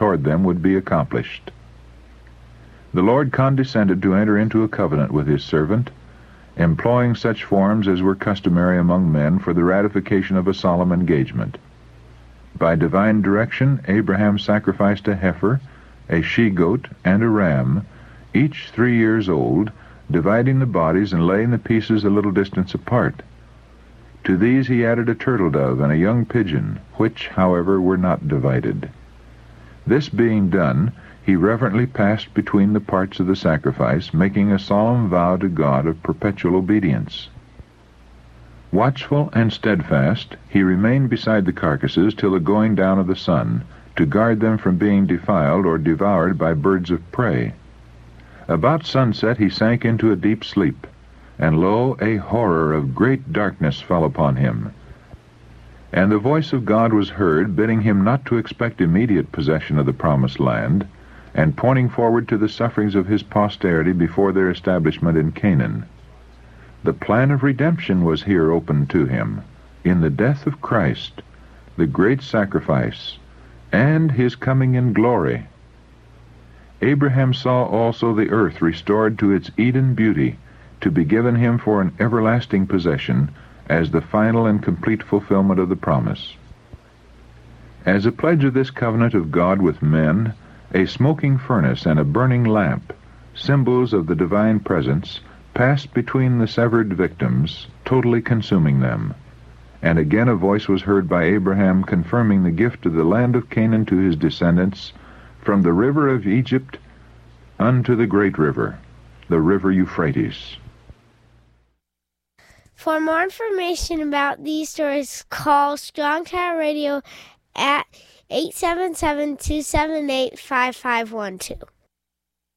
toward them would be accomplished. The Lord condescended to enter into a covenant with his servant, employing such forms as were customary among men for the ratification of a solemn engagement. By divine direction, Abraham sacrificed a heifer, a she-goat, and a ram, each 3 years old, dividing the bodies and laying the pieces a little distance apart. To these he added a turtle-dove and a young pigeon, which, however, were not divided. This being done, he reverently passed between the parts of the sacrifice, making a solemn vow to God of perpetual obedience. Watchful and steadfast, he remained beside the carcasses till the going down of the sun, to guard them from being defiled or devoured by birds of prey. About sunset he sank into a deep sleep, and lo, a horror of great darkness fell upon him. And the voice of God was heard, bidding him not to expect immediate possession of the promised land, and pointing forward to the sufferings of his posterity before their establishment in Canaan. The plan of redemption was here opened to him, in the death of Christ, the great sacrifice, and his coming in glory. Abraham saw also the earth restored to its Eden beauty, to be given him for an everlasting possession, as the final and complete fulfillment of the promise. As a pledge of this covenant of God with men, a smoking furnace and a burning lamp, symbols of the divine presence, passed between the severed victims, totally consuming them. And again a voice was heard by Abraham confirming the gift of the land of Canaan to his descendants, from the river of Egypt unto the great river, the river Euphrates. For more information about these stories, call Strong Tower Radio at 877-278-5512.